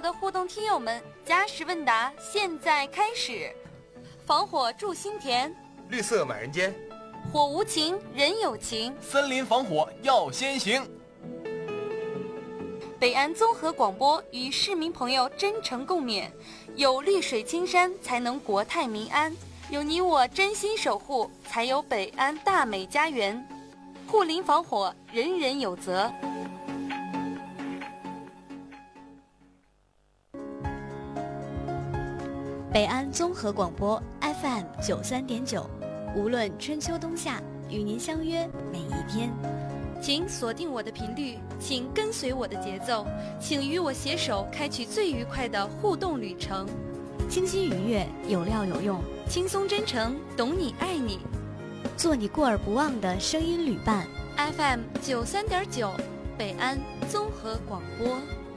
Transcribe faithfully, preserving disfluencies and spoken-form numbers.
我的互动听友们，加时问答现在开始。防火筑心田， 绿色满人间， 火无情人有情， 森林防火要先行。 北安综合广播与市民朋友真诚共勉，有绿水青山才能国泰民安，有你我真心守护，才有北安大美家园。护林防火，人人有责。 北安综合广播 F M 九三点九，无论春秋冬夏，与您相约每一天。 请锁定我的频率，请跟随我的节奏，请与我携手开启最愉快的互动旅程。 清新愉悦，有料有用， 轻松真诚，懂你爱你， 做你过耳不忘的声音旅伴。 F M 九三点九，北安综合广播。